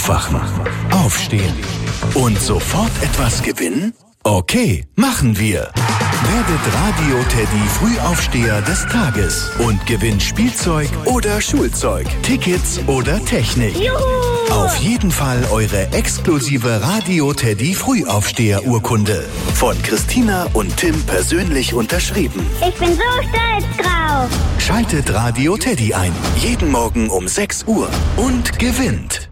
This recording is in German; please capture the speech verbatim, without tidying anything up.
Aufwachen, aufstehen und sofort etwas gewinnen? Okay, machen wir. Werdet Radio Teddy Frühaufsteher des Tages und gewinnt Spielzeug oder Schulzeug, Tickets oder Technik. Juhu! Auf jeden Fall eure exklusive Radio Teddy Frühaufsteher-Urkunde. Von Christina und Tim persönlich unterschrieben. Ich bin so stolz drauf. Schaltet Radio Teddy ein. Jeden Morgen um sechs Uhr und gewinnt.